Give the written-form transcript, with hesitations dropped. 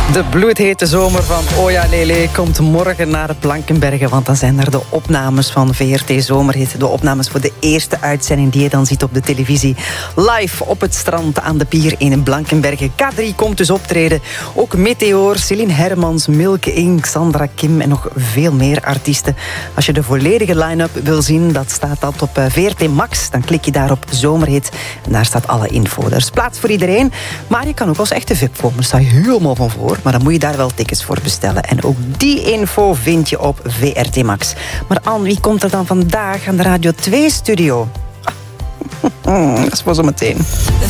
De bloedhete zomer van Oja Lele komt morgen naar Blankenberge, want dan zijn er de opnames van VRT Zomerhit. De opnames voor de eerste uitzending die je dan ziet op de televisie. Live op het strand aan de pier in Blankenberge. K3 komt dus optreden. Ook Meteor, Céline Hermans, Milke Inc., Sandra Kim en nog veel meer artiesten. Als je de volledige line-up wil zien, dat staat dat op VRT Max. Dan klik je daar op Zomerhit en daar staat alle info. Er is plaats voor iedereen, maar je kan ook als echte VIP komen. Daar sta je helemaal van voor. Maar dan moet je daar wel tickets voor bestellen. En ook die info vind je op VRT Max. Maar Anne, wie komt er dan vandaag aan de Radio 2-studio? Dat is voor zometeen.